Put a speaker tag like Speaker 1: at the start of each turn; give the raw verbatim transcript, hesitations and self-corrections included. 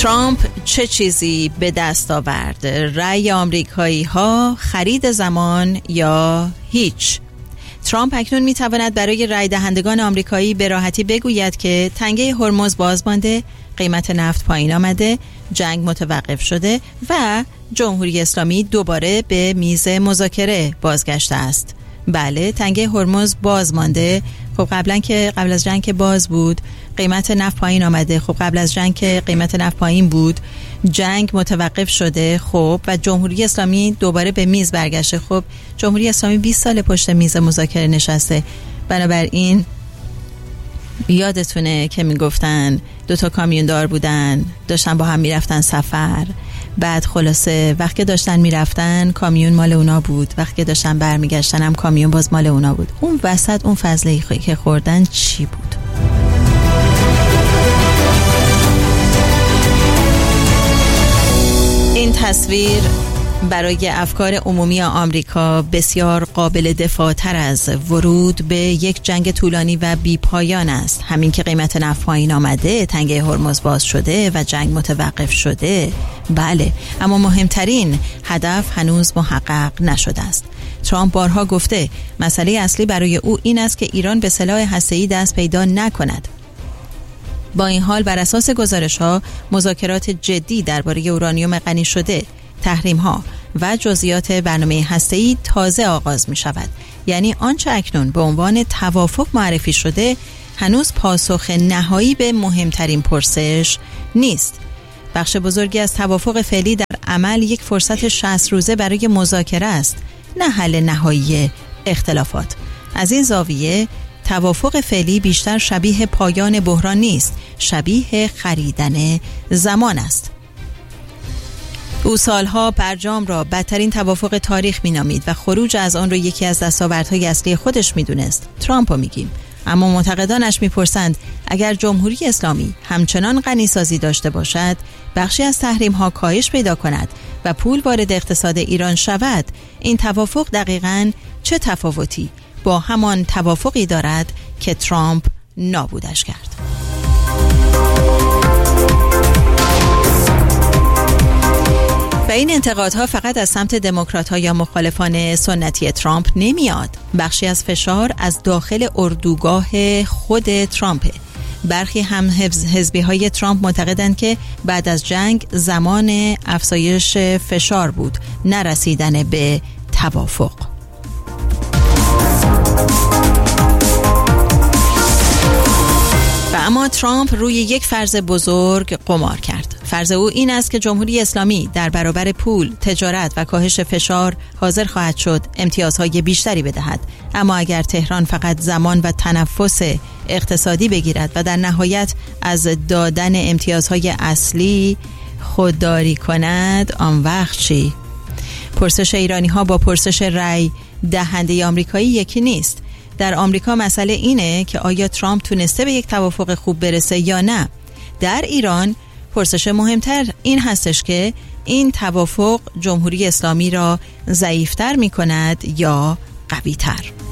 Speaker 1: ترامپ چه چیزی به دست آورد؟ رأی آمریکایی ها، خرید زمان یا هیچ؟ ترامپ اکنون می تواند برای رأی دهندگان آمریکایی به راحتی بگوید که تنگه هرمز باز مانده، قیمت نفت پایین آمده، جنگ متوقف شده و جمهوری اسلامی دوباره به میز مذاکره بازگشته است. بله، تنگه هرمز باز مانده. خب قبلا که قبل از جنگ که باز بود، قیمت نفت پایین آمده. خب قبل از جنگ که قیمت نفت پایین بود، جنگ متوقف شده. خب و جمهوری اسلامی دوباره به میز برگشته. خب جمهوری اسلامی بیست سال پشت میز مذاکره نشسته. بنابراین یادتونه که میگفتن دو تا کامیوندار بودن، داشتن با هم میرفتن سفر. بعد خلاصه وقتی داشتن میرفتن کامیون مال اونا بود، وقتی داشتن برمیگشتن هم کامیون باز مال اونا بود. اون وسط اون فضله که خوردن چی بود؟ این تصویر برای افکار عمومی آمریکا بسیار قابل دفاع تر از ورود به یک جنگ طولانی و بی پایان است. همین که قیمت نفت پایین آمده، تنگه هرمز باز شده و جنگ متوقف شده. بله، اما مهمترین هدف هنوز محقق نشده است. ترامپ بارها گفته مسئله اصلی برای او این است که ایران به سلاح هسته‌ای دست پیدا نکند. با این حال بر اساس گزارش‌ها مذاکرات جدی درباره اورانیوم غنی شده، تحریم‌ها و جزئیات برنامه هسته‌ای تازه آغاز می‌شود. یعنی آنچه اکنون به عنوان توافق معرفی شده هنوز پاسخ نهایی به مهمترین پرسش نیست. بخش بزرگی از توافق فعلی در عمل یک فرصت شصت روزه برای مذاکره است، نه حل نهایی اختلافات. از این زاویه توافق فعلی بیشتر شبیه پایان بحران نیست، شبیه خریدن زمان است. او سالها برجام را بدترین توافق تاریخ می‌نامید و خروج از آن را یکی از دستاوردهای اصلی خودش می‌دونست. ترامپو میگیم. اما منتقدانش می‌پرسند اگر جمهوری اسلامی همچنان غنیسازی داشته باشد، بخشی از تحریم‌ها کاهش پیدا کند و پول وارد اقتصاد ایران شود، این توافق دقیقاً چه تفاوتی با همان توافقی دارد که ترامپ نابودش کرد؟ و این انتقادها فقط از سمت دموکرات‌ها یا مخالفان سنتی ترامپ نمیاد. بخشی از فشار از داخل اردوگاه خود ترامپه. برخی هم حزبی‌های ترامپ معتقدند که بعد از جنگ زمان افزایش فشار بود، نرسیدن به توافق. و اما ترامپ روی یک فرض بزرگ قمار کرد. فرض او این است که جمهوری اسلامی در برابر پول، تجارت و کاهش فشار حاضر خواهد شد امتیازهای بیشتری بدهد. اما اگر تهران فقط زمان و تنفس اقتصادی بگیرد و در نهایت از دادن امتیازهای اصلی خودداری کند، آن وقت چی؟ پرسش ایرانی ها با پرسش رأی دهنده آمریکایی یکی نیست. در آمریکا مسئله اینه که آیا ترامپ تونسته به یک توافق خوب برسه یا نه. در ایران پرسش مهمتر این هستش که این توافق جمهوری اسلامی را ضعیفتر می کند یا قویتر.